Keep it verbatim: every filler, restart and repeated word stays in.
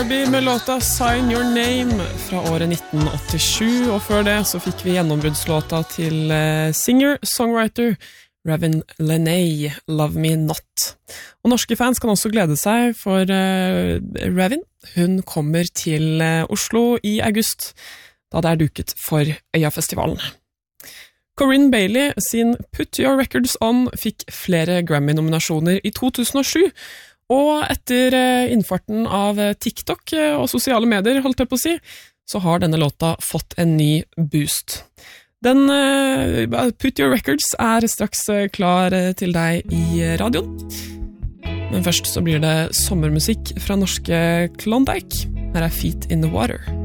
Med låta Sign Your Name fra året nitten åttisju, og før det så fikk vi gjennombruddslåta til singer-songwriter Ravin Lenae, Love Me Not. Og norske fans kan også glede seg for uh, Ravin. Hun kommer til uh, Oslo i august, da det er duket for Øyafestivalen. Corinne Bailey sin Put Your Records On fikk flere Grammy-nominasjoner i to tusen og sju, og etter innfarten av TikTok og sosiale medier, holdt jeg på å si, så har denne låta fått en ny boost. Den Put Your Records er straks klar til deg i radioen. Men først så blir det sommermusikk fra norske Klondike. Her er Feet in the Water.